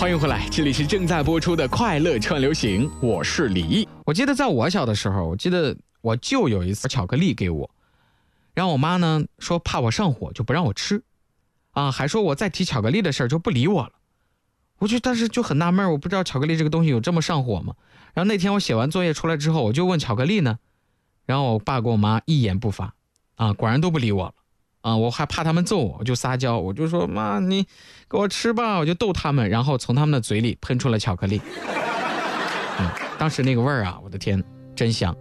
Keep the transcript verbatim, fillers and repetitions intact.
欢迎回来，这里是正在播出的快乐串流行，我是李毅。我记得在我小的时候，我记得我舅有一次巧克力给我，然后我妈呢说怕我上火就不让我吃啊，还说我再提巧克力的事儿就不理我了。我就当时就很纳闷，我不知道巧克力这个东西有这么上火吗？然后那天我写完作业出来之后，我就问巧克力呢，然后我爸跟我妈一言不发啊，果然都不理我了啊！我还怕他们揍我，我就撒娇，我就说妈，你给我吃吧，我就逗他们，然后从他们的嘴里喷出了巧克力。嗯，当时那个味儿啊，我的天，真香！